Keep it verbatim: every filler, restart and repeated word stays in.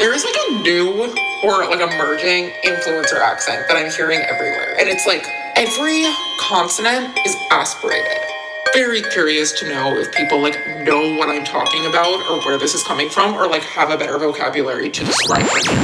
There is like a new or like emerging influencer accent that I'm hearing everywhere. And it's like every consonant is aspirated. Very curious to know if people like know what I'm talking about or where this is coming from or like have a better vocabulary to describe it.